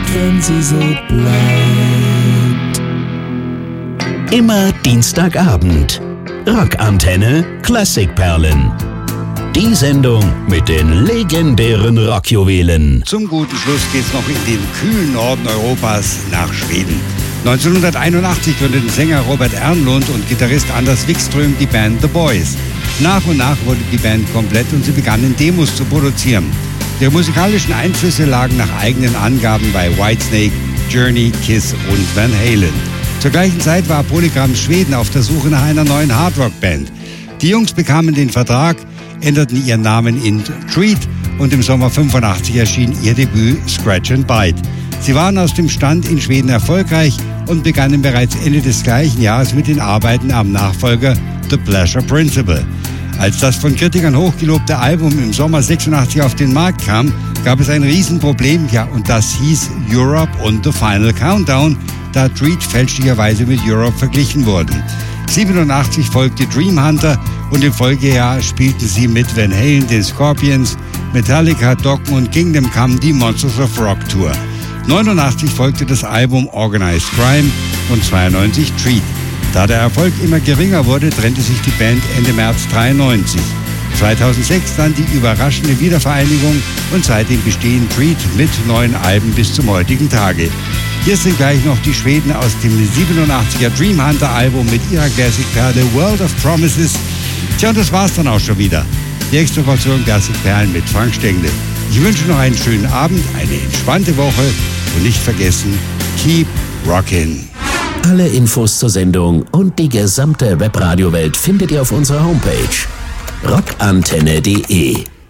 wenn sie so bleibt. Immer Dienstagabend. Rockantenne Klassikperlen. Die Sendung mit den legendären Rockjuwelen. Zum guten Schluss geht's noch in den kühlen Norden Europas nach Schweden. 1981 gründeten Sänger Robert Ernlund und Gitarrist Anders Wikström die Band The Boys. Nach und nach wurde die Band komplett und sie begannen Demos zu produzieren. Ihre musikalischen Einflüsse lagen nach eigenen Angaben bei Whitesnake, Journey, Kiss und Van Halen. Zur gleichen Zeit war Polygram Schweden auf der Suche nach einer neuen Hardrock-Band. Die Jungs bekamen den Vertrag, änderten ihren Namen in Treat und im Sommer 85 erschien ihr Debüt Scratch and Bite. Sie waren aus dem Stand in Schweden erfolgreich und begannen bereits Ende des gleichen Jahres mit den Arbeiten am Nachfolger The Pleasure Principle. Als das von Kritikern hochgelobte Album im Sommer 86 auf den Markt kam, gab es ein Riesenproblem, und das hieß Europe und The Final Countdown, da Treat fälschlicherweise mit Europe verglichen wurden. 87 folgte Dream Hunter und im Folgejahr spielten sie mit Van Halen, den Scorpions, Metallica, Dokken und Kingdom Come die Monsters of Rock Tour. 89 folgte das Album Organized Crime und 92 Treat. Da der Erfolg immer geringer wurde, trennte sich die Band Ende März 93. 2006 dann die überraschende Wiedervereinigung und seitdem bestehen Treat mit 9 Alben bis zum heutigen Tage. Hier sind gleich noch die Schweden aus dem 87er Dream Hunter Album mit ihrer Classic-Perle World of Promises. Tja, und das war's dann auch schon wieder. Die extra Portion Classic-Perlen mit Frank Stengle. Ich wünsche noch einen schönen Abend, eine entspannte Woche und nicht vergessen, keep rockin'. Alle Infos zur Sendung und die gesamte Webradio-Welt findet ihr auf unserer Homepage rockantenne.de.